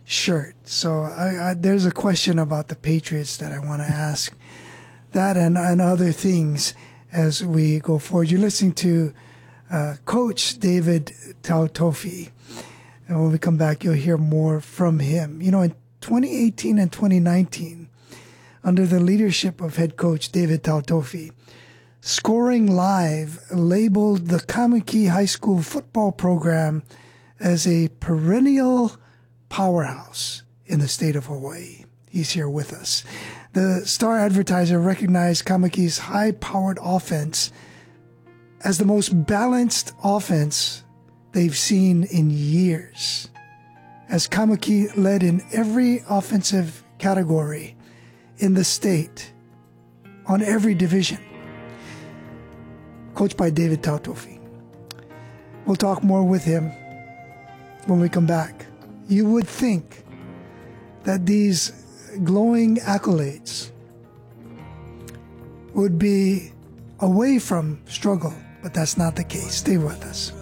shirt. So there's a question about the Patriots that I want to ask. That and other things as we go forward. You're listening to Coach David Tautofi. And when we come back, you'll hear more from him. You know, in 2018 and 2019, under the leadership of head coach David Tautofi, Scoring Live labeled the Kaimuki High School football program as a perennial powerhouse in the state of Hawaii. He's here with us. The Star Advertiser recognized Kaimuki's high-powered offense as the most balanced offense they've seen in years, as Kaimuki led in every offensive category in the state, on every division. Coached by David Tautofi. We'll talk more with him when we come back. You would think that these glowing accolades would be away from struggle, but that's not the case. Stay with us.